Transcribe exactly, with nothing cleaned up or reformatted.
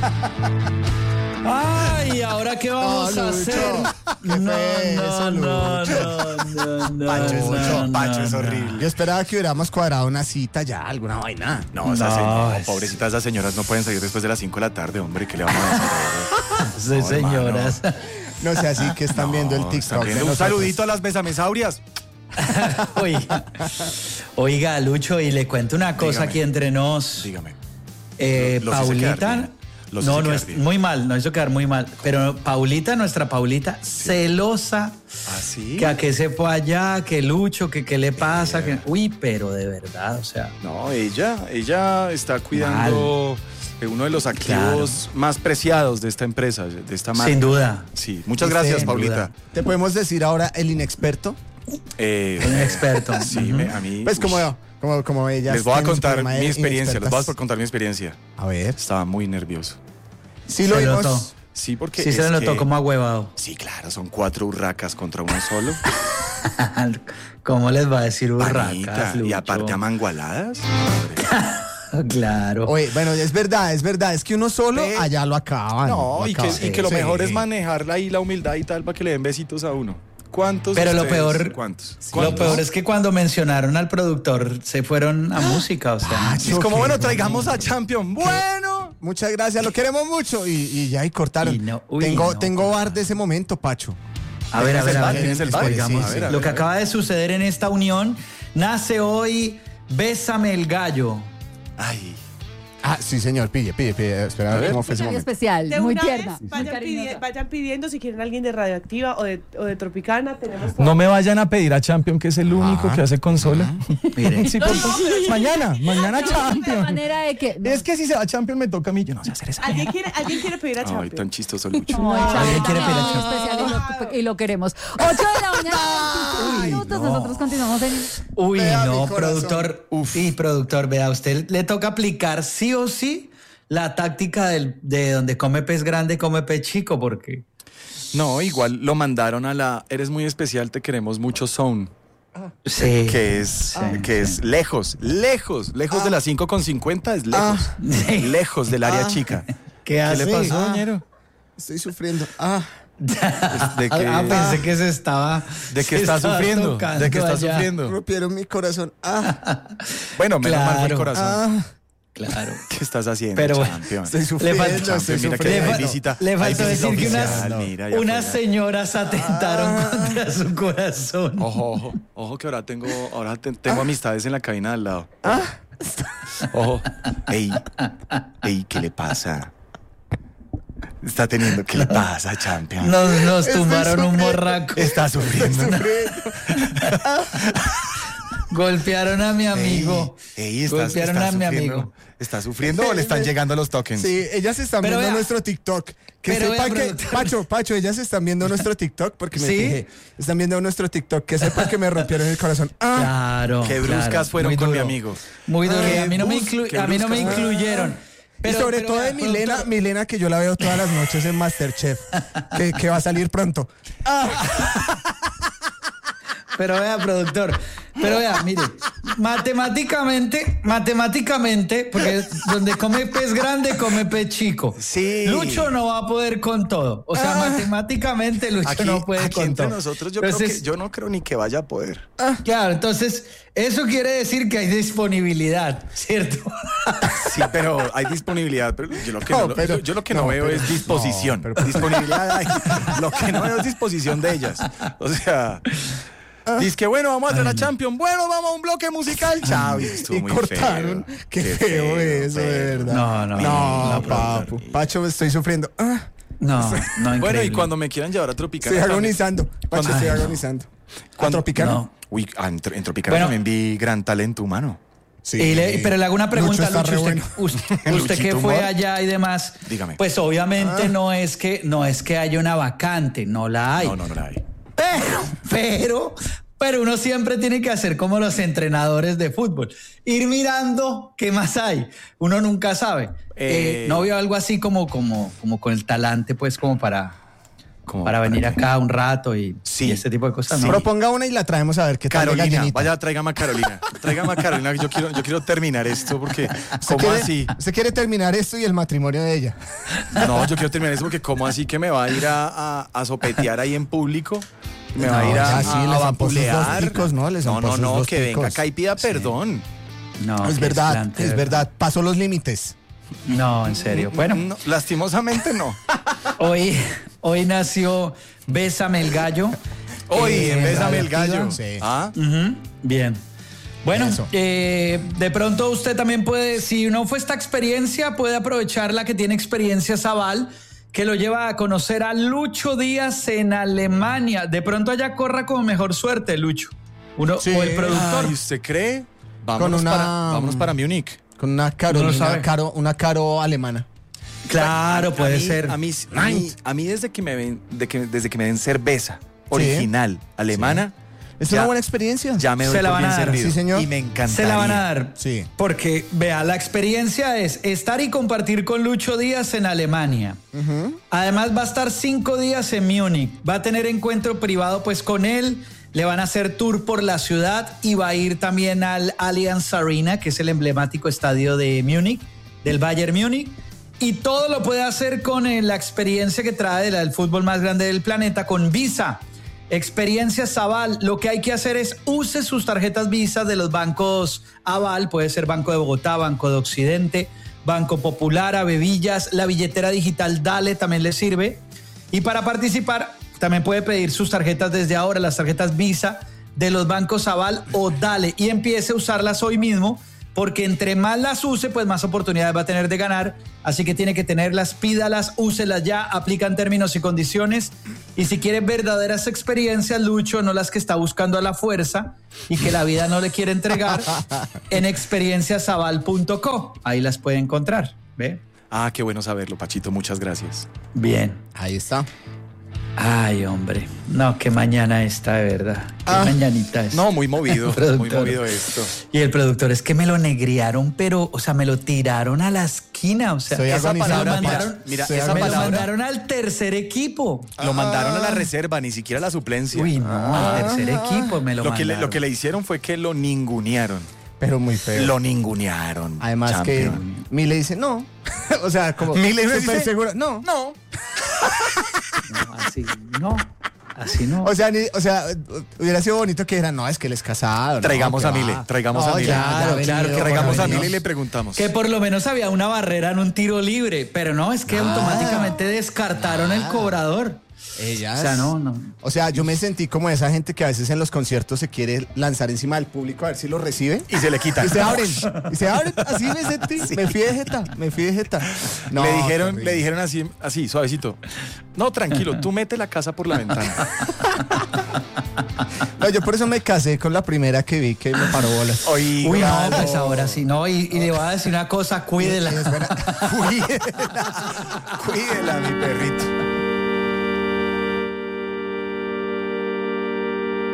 Ay, ¿ahora qué vamos No, a Lucho, hacer? qué No, fue no, eso, no, Lucho. no, no, Pacho, es, no, no, Pacho es no. horrible. Yo esperaba que hubiéramos cuadrado una cita ya, alguna vaina. No, esas No, señoras, es- pobrecitas, esas señoras no pueden salir después de las cinco de la tarde, hombre, ¿qué le vamos a decir? Sí, No, señoras. No sé, así que están viendo el No, TikTok. están de viendo un nosotros. saludito a las besamesaurias. Oiga, oiga, Lucho, y le cuento una cosa Dígame. aquí entre nos. Dígame. Eh, Lo- los hice quedar Paulita, bien. Los no, hice no quedar es bien. muy mal, no hizo quedar muy mal. Pero Paulita, nuestra Paulita, celosa, ¿Ah, sí? que a qué se fue allá, que Lucho, que qué le pasa, que, uy, pero de verdad, o sea, No, ella, ella está cuidando de uno de los activos más preciados de esta empresa, de esta marca. sin duda, Sí, muchas Sí, gracias, sin Paulita. duda. ¿Te podemos decir ahora el inexperto? Eh, un experto. sí, Ujú. me- a mí. Pues uy, como, como, como ella. les voy a tiene su contar programa mi de experiencia, les voy a inexpertas. contar mi experiencia. A ver. Estaba muy nervioso. Sí lo Se vimos. notó. Sí, porque. Sí se es le notó que- como ahuevado. Sí, claro, son cuatro urracas contra uno solo. ¿Cómo les va a decir Panita, urracas, y Lucho? aparte amangualadas. Claro. Oye, bueno, es verdad, es verdad. Es que uno solo Ve- allá lo acaban. No, lo y que, acaban. y que lo Sí. mejor es manejar ahí la humildad y tal para que le den besitos a uno. ¿Cuántos? Pero lo ustedes? peor- ¿Cuántos? Lo ¿Cuántos? peor es que cuando mencionaron al productor se fueron a música, o sea. Es como, Ok, bueno, bueno. traigamos a Champion. Bueno. Muchas gracias, lo queremos mucho. Y, y ya, y cortaron. Y no- uy, tengo no, tengo bar cortaron. de ese momento, Pacho. A ver, a ver, a ver. ¿Tienes el bar? Oigamos, Sí, a ver, a lo ver, que a ver. acaba de suceder en esta unión, nace hoy Bésame el gallo. Ay. Ah, sí, señor, pille, pille, pille. Espera, a ver cómo fue ese Muy momento. especial, De muy una tierna. vez, muy vayan, cariñosa. pidi- vayan pidiendo si quieren a alguien de Radioactiva o de, o de Tropicana. Tenemos todo. No me vayan a pedir a Champion, que es el único Ajá. que hace consola. Mire. Sí, No, por no, favor. pero- mañana, mañana De Champion. manera de que. no. Es que si se va Champion me toca a mí, yo no sé hacer eso. ¿Alguien quiere, ¿Alguien quiere pedir a Ay, Champion? tan chistoso, Lucho. No, el ¿Alguien Champion quiere también pedir es a especial y lo, y lo queremos. ocho de la mañana, veinticinco minutos. no. Nosotros continuamos en. Uy, Vea no, mi corazón. productor. Sí, productor, vea, a usted le toca aplicar sí o sí la táctica del, de donde come pez grande, come pez chico, porque. No, igual lo mandaron a la Eres muy especial, te queremos mucho zone. Sí. Que es, que es lejos, lejos, lejos de las cinco con cincuenta es lejos. Sí. Lejos del área Ah. chica. ¿Qué ¿Qué hace? le pasó, Ah. doñero? Estoy sufriendo. Ah, ¿De qué, Ah, pensé que se estaba. de qué se está estaba sufriendo? tocando ¿De qué está allá. sufriendo? rompieron mi corazón. Ah, Bueno, menos mal fue el Claro. corazón. ah. Claro. ¿Qué estás haciendo, Pero bueno, Champion? Estoy Le sufriendo, falta- estoy Champion, mira que Le, sufriendo. hay fa- visita. le hay faltó visita decir que oficial, unas, mira, ya unas fue, ya. señoras atentaron contra su corazón. Ojo, ojo, ojo que ahora tengo, ahora te- tengo amistades en la cabina de al lado. Ojo. Ey, ey, ¿qué le pasa? Está teniendo, ¿qué le pasa, Champion? Nos, nos Estoy tumbaron un sufriendo. morraco. Está sufriendo. Golpearon a mi amigo. Ey, ey, estás, Golpearon estás a mi sufriendo. amigo. ¿Está sufriendo o le están llegando los tokens? Sí, ellas están Pero viendo vea. nuestro TikTok. Que Pero sepan vea, que, productor. Pacho, Pacho, ellas están viendo nuestro TikTok porque me ¿Sí? fijé. Están viendo nuestro TikTok. Que sepan que me rompieron el corazón. Ah, Claro. Qué bruscas claro, fueron muy con mi duro. amigo. Muy duro. Qué a mí no me, brus- inclu- qué a mí no me bruscas. incluyeron. Pero- y sobre pero todo vea, de Milena, productor, Milena, que yo la veo todas las noches en Masterchef, que, que va a salir pronto. Pero vea, productor. Pero vea, mire. Matemáticamente, matemáticamente, porque donde come pez grande, come pez chico. Sí. Lucho no va a poder con todo. O sea, matemáticamente Lucho Aquí, no puede aquí con entre todo. nosotros yo, creo Entonces, que, yo no creo ni que vaya a poder. Claro, entonces, eso quiere decir que hay disponibilidad, ¿cierto? Sí, pero hay disponibilidad. Pero yo lo que no, No, pero- yo, yo lo que no, no, veo pero- es disposición. no, pero- Disponibilidad hay. Lo que no veo es disposición de ellas. O sea, dice que bueno, vamos a hacer la Champion. Bueno, vamos a un bloque musical. Chao. Y, estuvo Y muy cortaron. feo. Qué, feo, eso, de verdad. No, no, No, no, papu. Pacho, estoy sufriendo. Ah, No, no, Bueno, y increíble. cuando me quieran llevar a Tropicana. estoy también- agonizando. Pacho, Cuando- estoy Ay, no. agonizando. ¿A Cuando- Tropicana? No. Uy, ah, en, Tro- en Tropicana Bueno. también vi gran talento humano. Sí. Y le- pero le hago una pregunta, Lucho está Lucho, re usted, bueno. usted, usted Luchito que fue humor. allá y demás, Dígame. pues obviamente no es que no es que haya una vacante, no la hay. No, no, no la hay. Pero, pero, pero uno siempre tiene que hacer como los entrenadores de fútbol, ir mirando qué más hay. Uno nunca sabe. Eh, Eh, no vio algo así como, como, como con el talante, pues como para, Como para venir acá un rato y, Sí. y este tipo de cosas, ¿no? Proponga una y la traemos a ver qué tal de Carolina, gallinita. vaya, tráigame a Carolina. Tráigame a Carolina, yo quiero, yo quiero terminar esto porque, ¿Usted ¿cómo quiere- así? ¿Usted quiere terminar esto y el matrimonio de ella? No, yo quiero terminar esto porque, ¿cómo así que me va a ir a, a, a sopetear ahí en público? Me va a ir a, ya a, sí, a les han puesto vapulear. dos picos, ¿no? Les han no, no, puesto no, dos que venga picos. acá y pida perdón. No, es qué verdad, desplante, es de verdad. Pasó los límites. No, en serio. Bueno, No, lastimosamente no. hoy, hoy nació Bésame el Gallo. Hoy, eh, en Bésame el Radioactiva. gallo. Sí. ¿Ah? Ujú, bien. Bueno, Eso. eh, de pronto usted también puede, si no fue esta experiencia, puede aprovechar la que tiene experiencia Zaval, que lo lleva a conocer a Lucho Díaz en Alemania. De pronto allá corra con mejor suerte, Lucho. Uno, Sí. o el productor. Ay, ¿usted cree? Vámonos, una- para, vámonos para Múnich. Con una No lo Carolina, sabe. caro, una caro alemana. Claro, A- a puede mí- ser. A mí, a mí, a mí desde que me ven, de que, desde que me den cerveza original alemana, Es Ya. una buena experiencia. ya me doy Se la por van a bien dar, servido. sí, señor. Y me encantaría. Se la van a dar. Sí. Porque, vea, la experiencia es estar y compartir con Lucho Díaz en Alemania. Además, va a estar cinco días en Múnich. Va a tener encuentro privado pues con él. Le van a hacer tour por la ciudad y va a ir también al Allianz Arena, que es el emblemático estadio de Múnich, del Bayern Múnich. Y todo lo puede hacer con eh, la experiencia que trae del del fútbol más grande del planeta, con Visa. Experiencia Zaval, lo que hay que hacer es use sus tarjetas Visa de los bancos Aval, puede ser Banco de Bogotá, Banco de Occidente, Banco Popular, Avevillas, la billetera digital Dale también le sirve. Y para participar también puede pedir sus tarjetas desde ahora, las tarjetas Visa de los bancos Aval o Dale, y empiece a usarlas hoy mismo, porque entre más las use, pues más oportunidades va a tener de ganar. Así que tiene que tenerlas, pídalas, úselas ya, aplican términos y condiciones. Y si quiere verdaderas experiencias, Lucho, no las que está buscando a la fuerza y que la vida no le quiere entregar, en experiencias zaval punto co. Ahí las puede encontrar. ¿Ve? Ah, qué bueno saberlo, Pachito. Muchas gracias. Bien. Ahí está. Ay, hombre. No, qué mañana esta, de verdad. Qué Ah, mañanita esta. No, muy movido. muy Productor. movido esto. Y el productor, es que me lo negriaron, pero, o sea, me lo tiraron a la esquina. O sea, Estoy esa agonizando, palabra mira, mandaron, mira, Estoy esa me lo palabra mandaron al tercer equipo. lo mandaron a la reserva, ni siquiera a la suplencia. Uy, no, al tercer equipo me lo, lo, que le, mandaron. lo que le hicieron fue que lo ningunearon. Pero muy feo. Lo ningunearon. Además champion. que Mile dice no. O sea, como Mile súper dice, seguro. No. No. No, así no, así no. O sea, ni- o sea, hubiera sido bonito que dijeran, no, es que él es casado. no, Traigamos que a va. Mile, traigamos No, a Mile. ya, ya Claro, ha venido, claro, que Traigamos ya a ha Mile y venido. le preguntamos. que por lo menos había una barrera en un tiro libre, pero no, es que automáticamente descartaron el cobrador. Ellas. O sea, no, no. O sea, yo me sentí como esa gente que a veces en los conciertos se quiere lanzar encima del público a ver si lo recibe. Y se le quita. Y se abren. Y se abren. Así me sentí. Me fui de jeta. Me fui de jeta. No, le dijeron, terrible. le dijeron así, así, suavecito. No, tranquilo, tú mete la casa por la ventana. No, yo por eso me casé con la primera que vi que me paró bolas. Oiga, Uy, no, pues ahora sí, no. Y, y le voy a decir una cosa, cuídela. cuídela, cuídela, mi perrito.